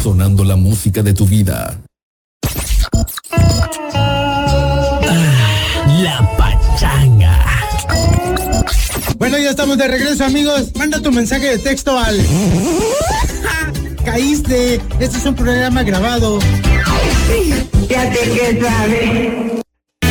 sonando la música de tu vida. La pachanga. Bueno, ya estamos de regreso, amigos. Manda tu mensaje de texto al... Caíste. Este es un programa grabado. Ya te que sabes.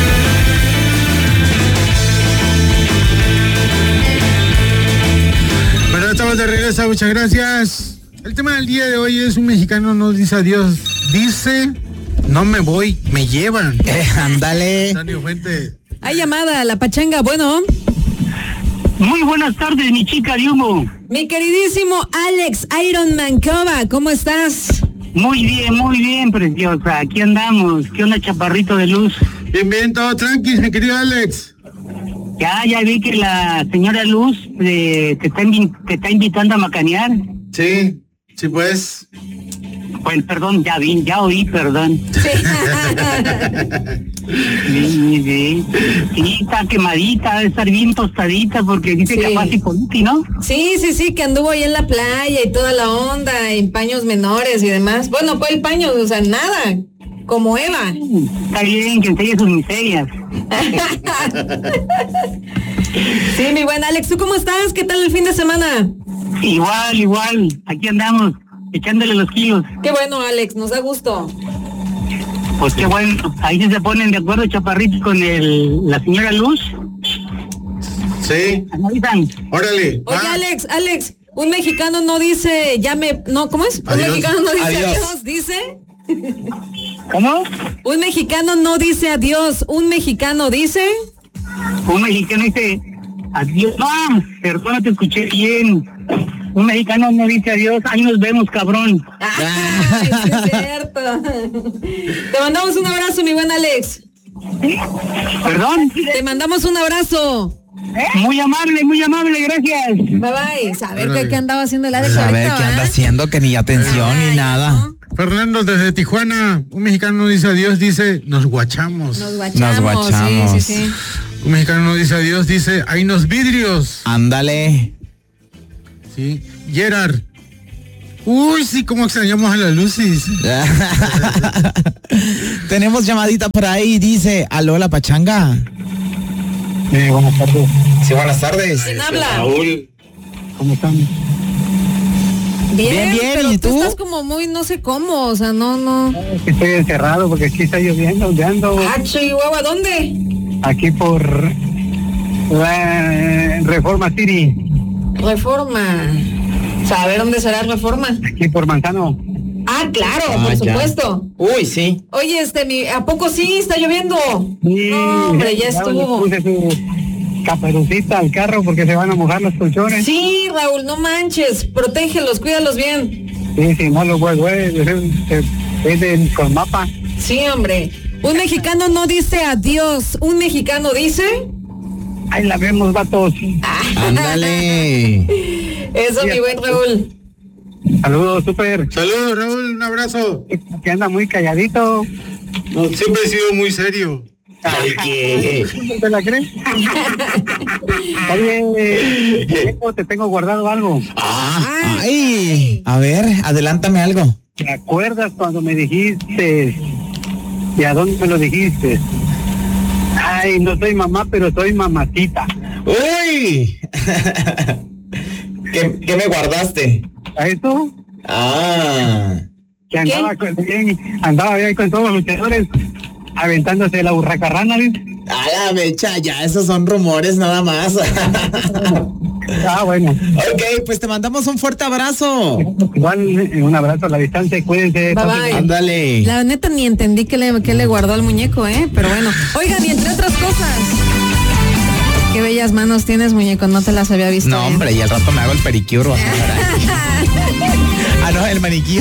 Bueno, estamos de regreso, muchas gracias. El tema del día de hoy es: un mexicano no dice adiós, dice no me voy, me llevan. Ándale. Antonio Fuentes. Hay llamada, la pachanga, bueno. Muy buenas tardes, mi chica de humo. Mi queridísimo Alex Ironman Cova, ¿cómo estás? Muy bien, preciosa. Aquí andamos. ¿Qué onda, chaparrito de luz? Bien, todo tranqui, mi querido Alex. Ya vi que la señora Luz te está invitando a macanear. Sí, pues. Pues perdón, ya oí, perdón. Sí. Sí, está quemadita, debe estar bien tostadita porque dice Sí. que fue así con ti, ¿no? Sí, que anduvo ahí en la playa y toda la onda, en paños menores y demás. Bueno, ¿cuál paño? O sea, nada, como Eva. Está bien, que enseñe sus miserias. Sí, mi buen Alex, ¿tú cómo estás? ¿Qué tal el fin de semana? Igual, aquí andamos, echándole los kilos. Qué bueno, Alex, nos da gusto. Pues qué bueno, ahí sí se ponen de acuerdo chaparritos con la señora Luz. Sí. Analizan. Órale. Oye, Alex, un mexicano no dice, ¿cómo es? Un Adiós. mexicano no dice Adiós. adiós, dice. ¿Cómo? Un mexicano no dice adiós, un mexicano dice. Un mexicano dice adiós. No, perdón, te escuché bien. Un mexicano no dice adiós, ahí nos vemos, cabrón. Ay, sí es cierto. Te mandamos un abrazo, mi buen Alex. ¿Perdón? Te mandamos un abrazo. Muy amable, gracias. Bye bye. Saber qué andaba haciendo el Alex A ver ahorita, qué anda ¿verdad? haciendo, que ni atención Ay, ni nada. ¿no? Fernando desde Tijuana. Un mexicano no dice adiós, dice nos guachamos. Nos guachamos. Sí. Un mexicano no dice adiós, dice hay unos vidrios. Ándale. Sí. Gerard. Uy, sí, cómo extrañamos a la Lucis. Tenemos llamadita por ahí, dice, aló, la pachanga. Buenas tardes. Sí, buenas tardes. ¿Quién habla? Raúl. ¿Cómo están? Bien, Bien, pero ¿y tú tú? estás como muy no sé cómo, o sea, no. Estoy encerrado porque aquí está lloviendo, donde ando. Ah, Chihuahua, ¿dónde? Aquí por Reforma City, Reforma. ¿Saber dónde será Reforma? aquí por Manzano. Ah, claro, por ya. supuesto. Uy, sí. Oye, ¿a poco sí está lloviendo? Sí, No, hombre, ya estuvo. Le puse su caperucita al carro porque se van a mojar los colchones. Sí, Raúl, no manches, protégelos, cuídalos bien. Sí, no lo güey, es con mapa. Sí, hombre. Un mexicano no dice adiós, un mexicano dice. Ahí la vemos, vatos. Ándale. Eso, mi buen Raúl. Saludos, súper. Saludos, Raúl, un abrazo. Que anda muy calladito. No, siempre he sido muy serio. ¿Te la crees? Oye, te tengo guardado algo. Ay. A ver, adelántame algo. ¿Te acuerdas cuando me dijiste? ¿Y a dónde me lo dijiste? Ay, no soy mamá, pero soy mamacita. Uy. ¿Qué me guardaste? ¿A eso? Ah. Que andaba bien con todos los luchadores aventándose la hurracarrana, ¿ves? A la mecha, ya esos son rumores nada más. Ah, bueno. Ok, pues te mandamos un fuerte abrazo. Igual un abrazo a la distancia, cuídense. Bye, bye. Ándale. La neta ni entendí qué le guardó al muñeco, pero bueno. Oigan, y entre otras cosas. Qué bellas manos tienes, muñeco, no te las había visto. No, hombre, y al rato me hago el pericure. No, el maniquí.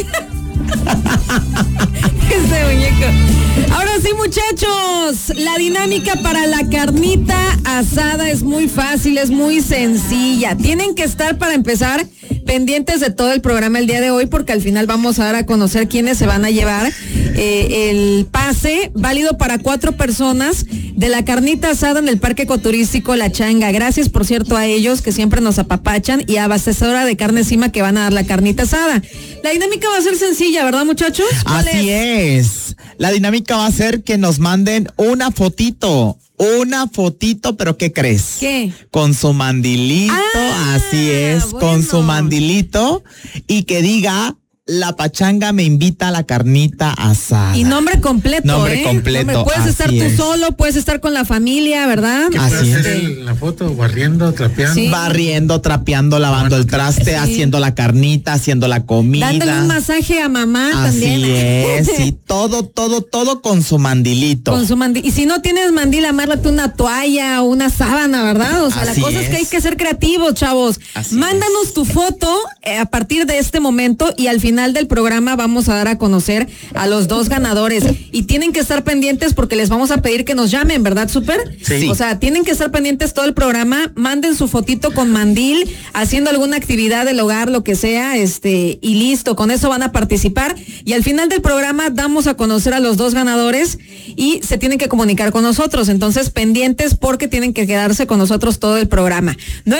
Este muñeco. Ahora sí, muchachos, la dinámica para la carnita asada es muy fácil, es muy sencilla. Tienen que estar, para empezar, pendientes de todo el programa el día de hoy, porque al final vamos a dar a conocer quiénes se van a llevar el pase válido para 4 personas de la carnita asada en el Parque Ecoturístico La Changa. Gracias, por cierto, a ellos que siempre nos apapachan, y a Abastecedora de Carne Cima, que van a dar la carnita asada. La dinámica va a ser sencilla, ¿verdad, muchachos? Así es. La dinámica va a ser que nos manden una fotito, pero ¿qué crees? ¿Qué? Con su mandilito, así es, bueno. con su mandilito, y que diga: la pachanga me invita a la carnita asada. Y nombre completo, Nombre completo, puedes estar así tú es. solo, puedes estar con la familia, ¿verdad? ¿Qué Así puede es. hacer la foto? Barriendo, trapeando. Sí. Barriendo, trapeando, lavando el traste, Sí. haciendo la carnita, haciendo la comida. Dándole un masaje a mamá también. Así es, sí, todo con su mandilito. Con su mandil. Y si no tienes mandil, amárrate una toalla o una sábana, ¿verdad? O sea, Así la cosa es que es. hay que ser creativos, chavos. Así Mándanos tu foto a partir de este momento, y al final del programa vamos a dar a conocer a los 2 ganadores. Y tienen que estar pendientes porque les vamos a pedir que nos llamen, ¿verdad, Súper? Sí. O sea, tienen que estar pendientes todo el programa. Manden su fotito con mandil, haciendo alguna actividad del hogar, lo que sea, y listo. Con eso van a participar. Y al final del programa damos a conocer a los 2 ganadores y se tienen que comunicar con nosotros. Entonces, pendientes, porque tienen que quedarse con nosotros todo el programa.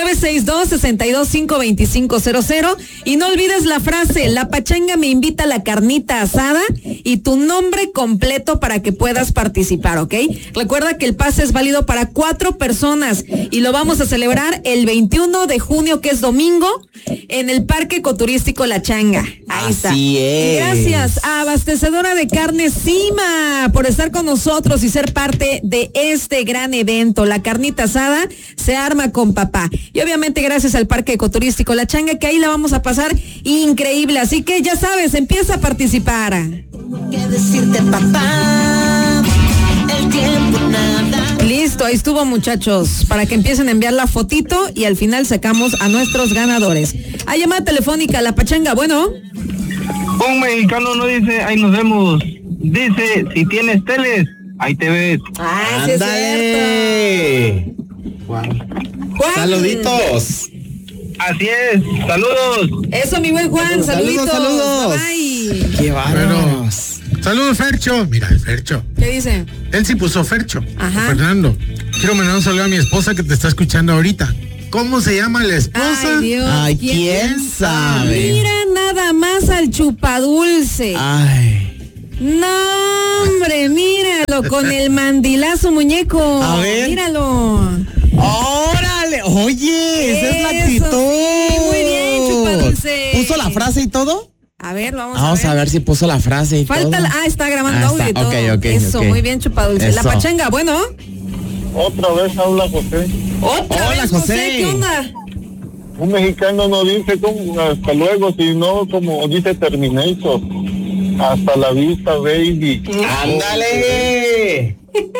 962-625-2500. Y no olvides la frase: la pachanga me invita a la carnita asada, y tu nombre completo para que puedas participar, ¿ok? Recuerda que el pase es válido para 4 personas y lo vamos a celebrar el 21 de junio, que es domingo, en el Parque Ecoturístico La Changa. Ahí está. Así es. Gracias a Abastecedora de Carne Cima por estar con nosotros y ser parte de este gran evento. La carnita asada se arma con papá. Y obviamente gracias al Parque Ecoturístico La Changa, que ahí la vamos a pasar increíble. Así que ya sabes, empieza a participar. ¿Qué decirte, papá? El tiempo nada. Listo, ahí estuvo, muchachos, para que empiecen a enviar la fotito y al final sacamos a nuestros ganadores. Hay llamada telefónica, la pachanga, bueno. Un mexicano no dice, ahí nos vemos. Dice, si tienes teles, ahí te ves. Ah, sí es ¡Ándale! Juan. Saluditos. Así es, saludos. Eso, mi buen Juan, saluditos. Saludos. Bye. Qué bárbaros. Saludos, Fercho. Mira, el Fercho. ¿Qué dice? Él sí puso Fercho. Ajá. Fernando, quiero mandar un saludo a mi esposa que te está escuchando ahorita. ¿Cómo se llama la esposa? Ay, Dios. Ay, ¿quién sabe? Mira nada más al chupadulce. Ay. No, hombre, míralo con el mandilazo, muñeco. A ver. Míralo. ¡Órale! Oye, esa es la Eso, actitud. sí, muy bien, chupadulce. ¿Puso la frase y todo? A ver, vamos a ver si puso la frase y Falta todo. está grabando audio y todo. Ok, Eso, ok. muy bien, chupadulce. La Eso. pachanga, bueno. Otra vez habla José. Otra Hola, vez, José. ¿Qué onda? Un mexicano no dice como hasta luego, sino como dice Terminator. Hasta la vista, baby. ¡Ándale!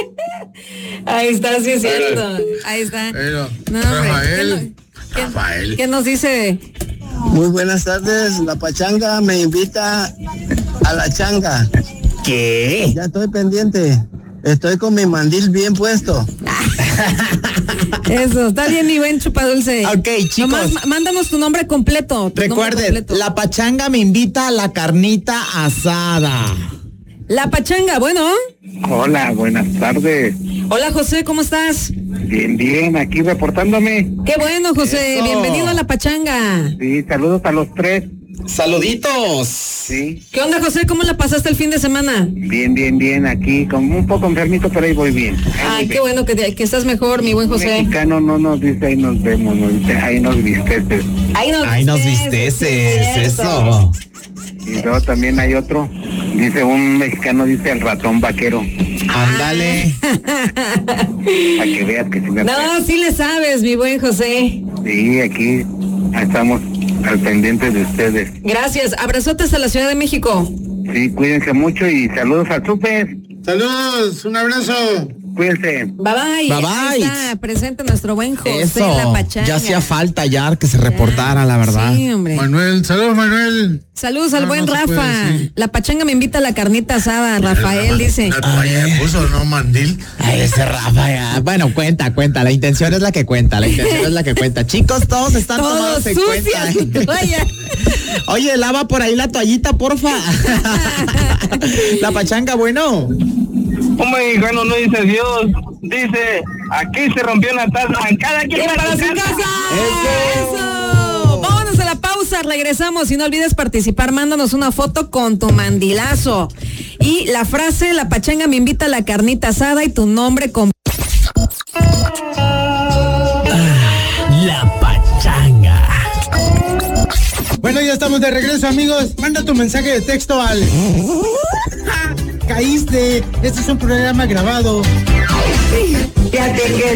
Ahí está, sí es cierto. Ahí está. Pero, No, hombre, Rafael. ¿qué- Rafael. ¿Qué nos dice? Muy buenas tardes, la pachanga me invita a la changa. ¿Qué? Ya estoy pendiente, estoy con mi mandil bien puesto. Eso, está bien, mi buen chupadulce. Ok, chicos. Nomás mándanos tu nombre completo. tu nombre Recuerden, completo. la pachanga me invita a la carnita asada. La pachanga, bueno. Hola, buenas tardes. Hola, José, ¿cómo estás? Bien, bien, aquí reportándome. Qué bueno, José. Eso. Bienvenido a la pachanga. Sí, saludos a los 3. Saluditos. Sí, ¿Qué onda, José? ¿Cómo la pasaste el fin de semana? bien, bien, bien, aquí, como un poco enfermito, pero ahí voy bien. Ay, qué bueno que estás mejor, mi buen Un José. mexicano no nos dice, ahí nos vemos, nos dice, ahí nos visteces. Ahí nos visteces, eso. Y luego también hay otro, dice un mexicano, dice el ratón vaquero, Ándale. para que veas que sí me No, sí le sabes, mi buen José. Sí, aquí estamos al pendiente de ustedes. Gracias. Abrazotes a la Ciudad de México. Sí, cuídense mucho y saludos al súper. Saludos, un abrazo. Cuídense. Bye bye. Bye, bye. Ahí está, presente nuestro buen José Eso, La Pachanga. ya hacía falta ya que se reportara, la verdad. Sí, hombre. Manuel, saludos, Manuel. Saludos al No, buen no se puede Rafa. decir. La Pachanga me invita a la carnita asada, Rafael dice. La toalla de puso, no mandil. Ay, ese Rafa ya. Bueno, cuenta. La intención es la que cuenta. Chicos, todos están Todo tomados en sucia su cuenta. toalla. Oye, lava por ahí la toallita, porfa. La Pachanga, bueno. Un mexicano no dice Dios, dice, aquí se rompió una taza, cada quien ¡Para su casa! ¡Eso! ¡Eso! Vámonos a la pausa, regresamos y no olvides participar, mándanos una foto con tu mandilazo. Y la frase, La Pachanga me invita a la carnita asada y tu nombre con... La Pachanga. Bueno, ya estamos de regreso, amigos. Manda tu mensaje de texto al... Caíste. Este es un programa grabado.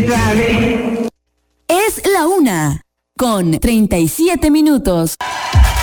Es la 1:37 minutos.